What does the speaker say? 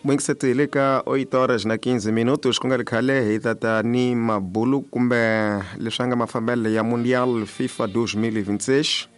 Mwingisatile ka 8 horas na 15 minutos ku nga likhale hi tata ni mabulu kumbe leswi nga mafambele ya Mundial FIFA 2026